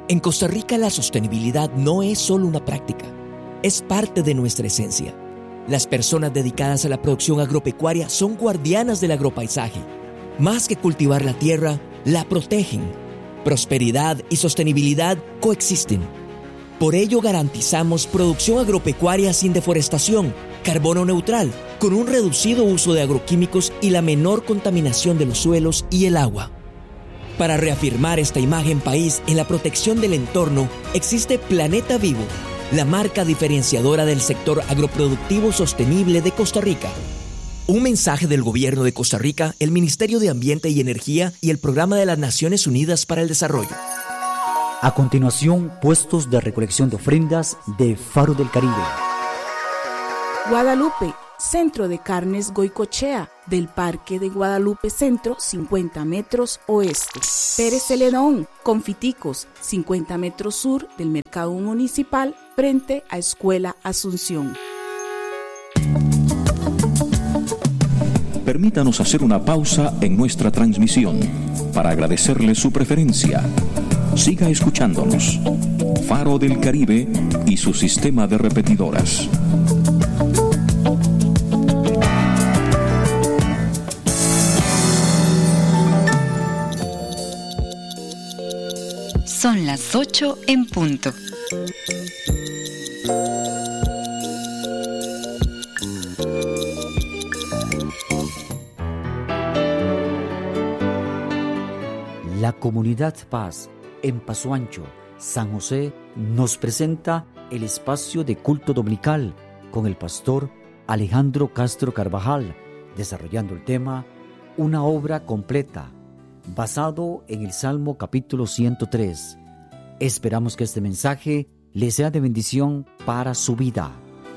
En Costa Rica la sostenibilidad no es solo una práctica, es parte de nuestra esencia. Las personas dedicadas a la producción agropecuaria son guardianas del agropaisaje. Más que cultivar la tierra, la protegen. Prosperidad y sostenibilidad coexisten. Por ello garantizamos producción agropecuaria sin deforestación, carbono neutral, con un reducido uso de agroquímicos y la menor contaminación de los suelos y el agua. Para reafirmar esta imagen país en la protección del entorno, existe Planeta Vivo, la marca diferenciadora del sector agroproductivo sostenible de Costa Rica. Un mensaje del Gobierno de Costa Rica, el Ministerio de Ambiente y Energía y el Programa de las Naciones Unidas para el Desarrollo. A continuación, puestos de recolección de ofrendas de Faro del Caribe. Guadalupe, Centro de Carnes Goicochea, del Parque de Guadalupe Centro, 50 metros oeste. Pérez Celedón, Confiticos, 50 metros sur del Mercado Municipal, frente a Escuela Asunción. Permítanos hacer una pausa en nuestra transmisión para agradecerle su preferencia. Siga escuchándonos. Faro del Caribe y su sistema de repetidoras. Son las 8 en punto. La Comunidad Paz en Paso Ancho, San José, nos presenta el espacio de culto dominical con el pastor Alejandro Castro Carvajal, desarrollando el tema Una obra completa, basado en el Salmo capítulo 103. Esperamos que este mensaje le sea de bendición para su vida.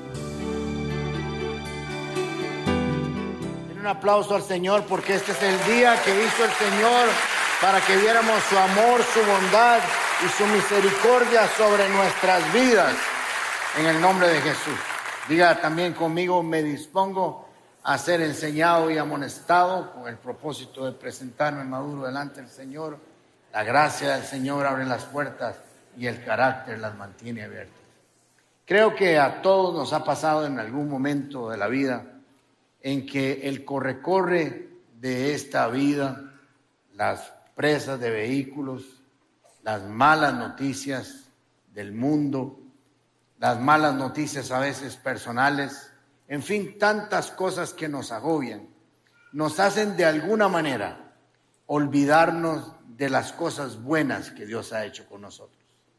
Un aplauso al Señor porque este es el día que hizo el Señor para que viéramos su amor, su bondad y su misericordia sobre nuestras vidas. En el nombre de Jesús. Diga también conmigo, me dispongo a ser enseñado y amonestado con el propósito de presentarme maduro delante del Señor. La gracia del Señor abre las puertas y el carácter las mantiene abiertas. Creo que a todos nos ha pasado en algún momento de la vida en que el corre-corre de esta vida, las presas de vehículos, las malas noticias del mundo, las malas noticias a veces personales, en fin, tantas cosas que nos agobian, nos hacen de alguna manera olvidarnos de las cosas buenas que Dios ha hecho con nosotros.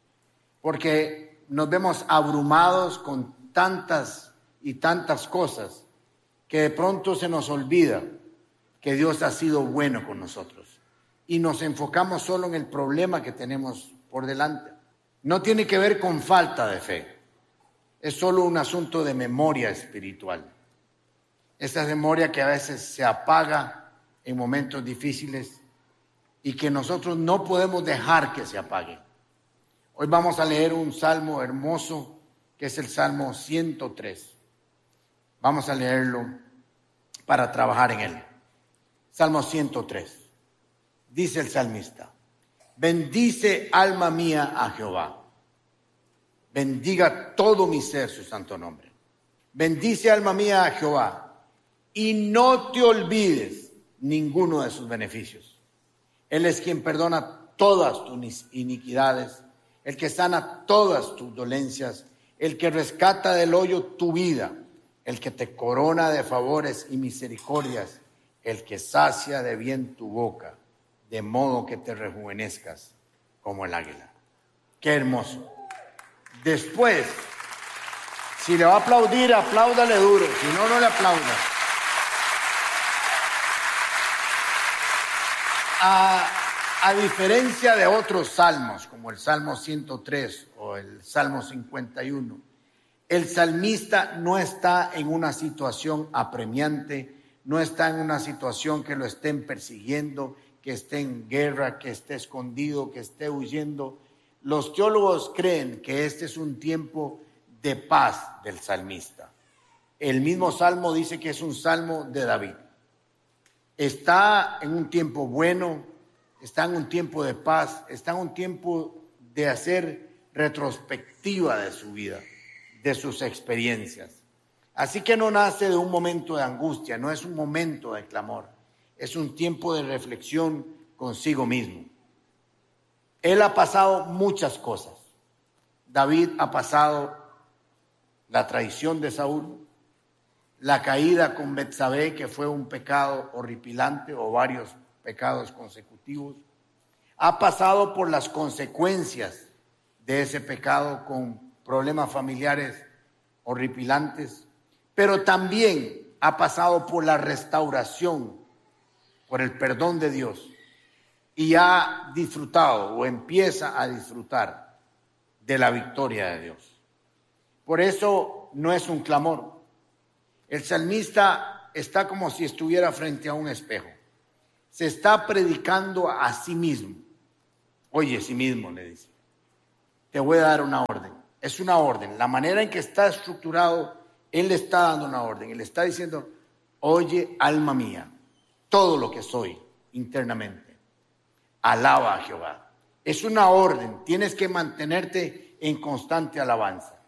Porque nos vemos abrumados con tantas y tantas cosas que de pronto se nos olvida que Dios ha sido bueno con nosotros. Y nos enfocamos solo en el problema que tenemos por delante. No tiene que ver con falta de fe. Es solo un asunto de memoria espiritual. Esa memoria que a veces se apaga en momentos difíciles y que nosotros no podemos dejar que se apague. Hoy vamos a leer un salmo hermoso que es el Salmo 103. Vamos a leerlo para trabajar en él. Salmo 103. Dice el salmista: bendice alma mía a Jehová. Bendiga todo mi ser su santo nombre. Bendice alma mía a Jehová y no te olvides ninguno de sus beneficios. Él es quien perdona todas tus iniquidades, el que sana todas tus dolencias, el que rescata del hoyo tu vida, el que te corona de favores y misericordias, el que sacia de bien tu boca, de modo que te rejuvenezcas como el águila. Qué hermoso. Después, si le va a aplaudir, apláudale duro, si no, no le aplauda. A diferencia de otros salmos, como el Salmo 103 o el Salmo 51, el salmista no está en una situación apremiante, no está en una situación que lo estén persiguiendo, que esté en guerra, que esté escondido, que esté huyendo. Los teólogos creen que este es un tiempo de paz del salmista. El mismo salmo dice que es un salmo de David. Está en un tiempo bueno, está en un tiempo de paz, está en un tiempo de hacer retrospectiva de su vida, de sus experiencias. Así que no nace de un momento de angustia, no es un momento de clamor, es un tiempo de reflexión consigo mismo. Él ha pasado muchas cosas. David ha pasado la traición de Saúl, la caída con Betsabé, que fue un pecado horripilante, o varios pecados consecutivos. Ha pasado por las consecuencias de ese pecado con problemas familiares horripilantes, pero también ha pasado por la restauración, por el perdón de Dios, y ha disfrutado o empieza a disfrutar de la victoria de Dios. Por eso no es un clamor. El salmista está como si estuviera frente a un espejo. Se está predicando a sí mismo. Oye, sí mismo, le dice, te voy a dar una orden. Es una orden. La manera en que está estructurado, él le está dando una orden. Él está diciendo, oye, alma mía, todo lo que soy internamente, alaba a Jehová. Es una orden. Tienes que mantenerte en constante alabanza.